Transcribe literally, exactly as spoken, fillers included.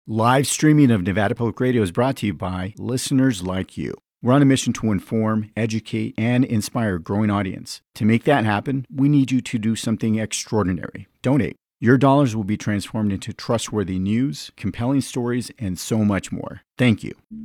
Live streaming of Nevada Public Radio is brought to you by listeners like you. We're on a mission to inform, educate, and inspire a growing audience. To make that happen, we need you to do something extraordinary. Donate. Your dollars will be transformed into trustworthy news, compelling stories, and so much more. Thank you.